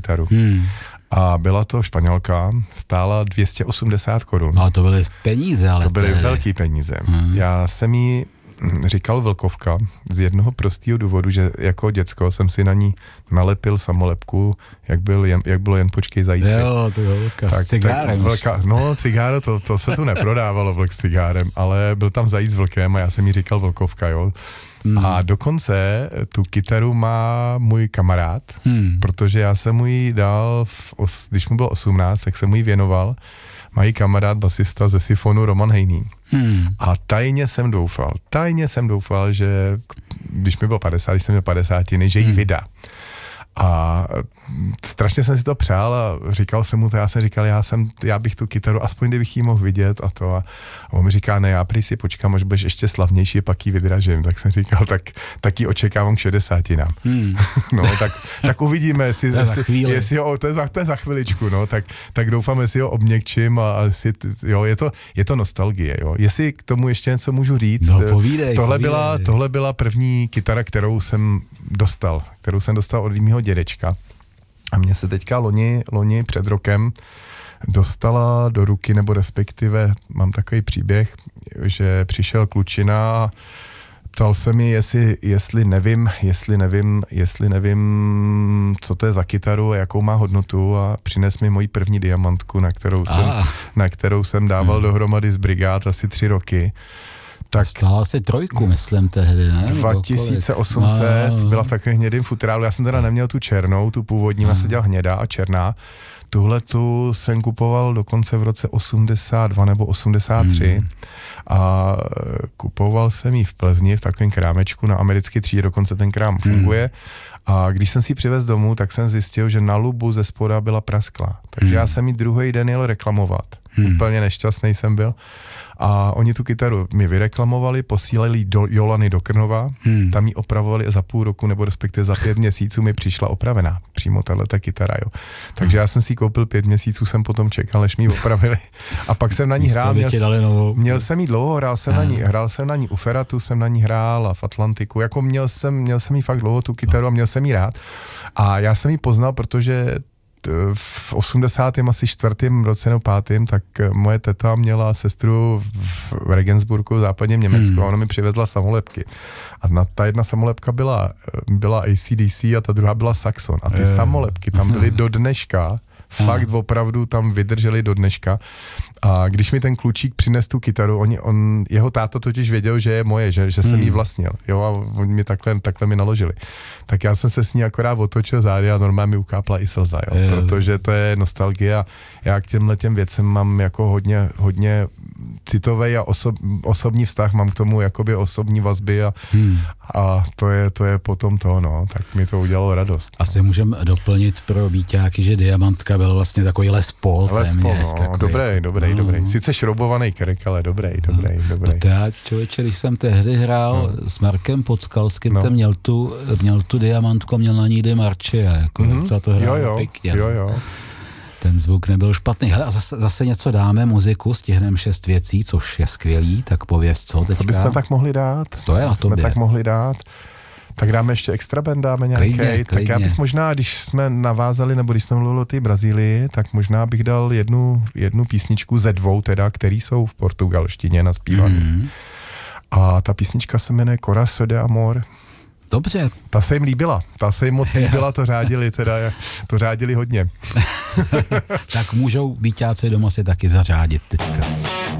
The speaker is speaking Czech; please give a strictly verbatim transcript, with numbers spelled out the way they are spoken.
kytaru. Hmm. A byla to Španělka, stála dvě stě osmdesát korun. No to byly peníze, ale To byly to velký peníze. Hmm. Já jsem jí říkal Vlkovka z jednoho prostého důvodu, že jako děcko jsem si na ní nalepil samolepku, jak, byl jen, jak bylo jen počkej zajíci. Jo, to je vlka s cigárem. Vlka, no, cigáro, to, to se tu neprodávalo, vlk s cigárem, ale byl tam zajíc s vlkem a já jsem jí říkal Vlkovka, jo. Hmm. A dokonce tu kytaru má můj kamarád, hmm. protože já jsem mu ji dal, v, když mu bylo osmnáct, tak jsem mu ji věnoval. Mají kamarád basista ze Sifonu Roman Hejný. Hmm. A tajně jsem doufal, tajně jsem doufal, že když mi bylo padesát, když jsem měl padesátiny, že jí hmm. vydá. A strašně jsem si to přál a říkal jsem mu to, já jsem říkal, já, jsem, já bych tu kytaru, aspoň kdybych jí mohl vidět a to. A on mi říká, ne, já prý si počkám, až budeš ještě slavnější, pak jí vydražím. Tak jsem říkal, tak, tak ji očekávám k šedesátinám. Hmm. No, tak, tak uvidíme, jestli, to, jestli, je jestli ho, to, je za, to je za chviličku, no, tak, tak doufám, jestli ho obměkčím a, a jestli, jo, je to, je to nostalgie, jo. Jestli k tomu ještě něco můžu říct, no, povídej, tohle, povídej. Byla, tohle byla první kytara, kterou jsem dostal, kterou jsem dostal od mýho dědečka. A mně se teďka loni, loni před rokem dostala do ruky, nebo respektive mám takový příběh, že přišel klučina a ptal se mi, jestli, jestli nevím, jestli nevím, jestli nevím, co to je za kytaru a jakou má hodnotu a přines mi moji první diamantku, na kterou jsem, ah. na kterou jsem dával hmm. dohromady z brigád asi tři roky. Tak stála si trojku, myslím, tehdy, ne? dva tisíce osm set, no. byla v takovém hnědém futrálu, já jsem teda neměl tu černou, tu původní, já jsem dělal hnědá a černá. Tuhle tu jsem kupoval dokonce v roce osmdesát dva nebo osmdesát tři hmm. a kupoval jsem ji v Plzni v takovém krámečku na americké třídě, dokonce ten krám funguje. Hmm. A když jsem si ji přivez domů, tak jsem zjistil, že na lubu ze spoda byla prasklá. Takže hmm. já jsem ji druhý den jel reklamovat. Hmm. Úplně nešťastný jsem byl. A oni tu kytaru mi vyreklamovali, posílali do Jolany do Krnova, hmm. tam ji opravovali a za půl roku, nebo respektive za pět měsíců mi přišla opravená. Přímo tahleta kytara, jo. Takže hmm. já jsem si ji koupil pět měsíců, jsem potom čekal, než mi ji opravili. A pak jsem na ní hrál, měl, měl jsem ji dlouho, hrál jsem, na ní, hrál jsem na ní u Feratu, jsem na ní hrál a v Atlantiku. Jako měl jsem, měl jsem ji fakt dlouho, tu kytaru, a měl jsem ji rád. A já jsem ji poznal, protože v osmdesátém asi čtvrtém roce nebo pátém, tak moje teta měla sestru v Regensburgu v západním Německu hmm. a ona mi přivezla samolepky. A na, ta jedna samolepka byla, byla A C D C a ta druhá byla Saxon. A ty je. samolepky tam byly do dneška, fakt opravdu tam vydrželi do dneška. A když mi ten klučík přines tu kytaru, oni, on, jeho táta totiž věděl, že je moje, že, že jsem hmm. jí vlastnil. Jo, a oni mi takhle, takhle mi naložili. Tak já jsem se s ní akorát otočil zády a normálně mi ukápla i slza, jo, je. protože to je nostalgie a já k těmhle těm věcem mám jako hodně, hodně citový a osob, osobní vztah, mám k tomu jakoby osobní vazby a, hmm. a to je, to je potom to, no, tak mi to udělalo radost. Asi můžeme doplnit pro Víťáky, že Diamantka byl vlastně takový Les Paul. Les Paul, no, dobrý, dobrý, no. dobrý. Sice šroubovaný krek, ale dobrý, dobrý, no. dobrý. No to já, člověče, když jsem tehdy hrál no. s Markem Podskalským, no. ten měl tu, měl tu Diamantku a měl na ní Marče, jako mm-hmm. za to hrál jo, jo. pěkně. Jo, jo. Ten zvuk nebyl špatný. Hele, a zase, zase něco dáme, muziku, stihneme šest věcí, což je skvělý, tak pověz co teďka. Co bychom tak mohli dát? To je na tobě. tak mohli dát. Tak dáme ještě extra band, dáme nějaký. Klidně, tak já bych možná, když jsme navázali, nebo když jsme mluvili o té Brazílii, tak možná bych dal jednu, jednu písničku ze dvou teda, který jsou v portugalštině naspívaný. Mm. A ta písnička se jmenuje Coração de Amor. Dobře. Ta se jim líbila, ta se jim moc líbila, to řádili teda, to řádili hodně. Tak můžou Víťáci doma si taky zařádit teďka.